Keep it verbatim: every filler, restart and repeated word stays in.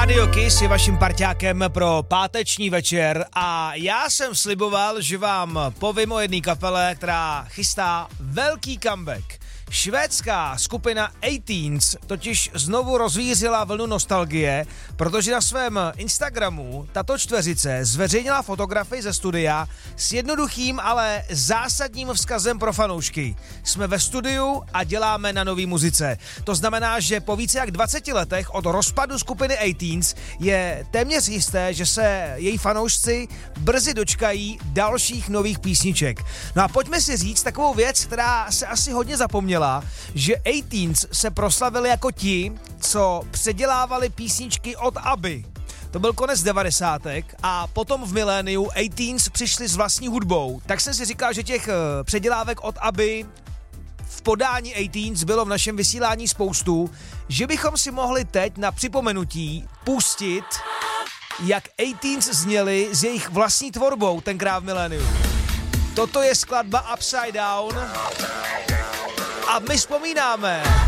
Radio Kiss je vaším parťákem pro páteční večer a já jsem sliboval, že vám povím o jedné kapele, která chystá velký comeback. Švédská skupina Eighteens totiž znovu rozvířila vlnu nostalgie, protože na svém Instagramu tato čtveřice zveřejnila fotografii ze studia s jednoduchým, ale zásadním vzkazem pro fanoušky. Jsme ve studiu a děláme na nový muzice. To znamená, že po více jak dvaceti letech od rozpadu skupiny Eighteens je téměř jisté, že se její fanoušci brzy dočkají dalších nových písniček. No a pojďme si říct takovou věc, která se asi hodně zapomněla, že Eighteens se proslavili jako ti, co předělávali písničky od ABBY. To byl konec devadesátek a potom v miléniu Eighteens přišli s vlastní hudbou. Tak jsem si říkal, že těch předělávek od ABBY v podání Eighteens bylo v našem vysílání spoustu, že bychom si mohli teď na připomenutí pustit, jak Eighteens zněli s jejich vlastní tvorbou tenkrát v miléniu. Toto je skladba Upside Down a my vzpomínáme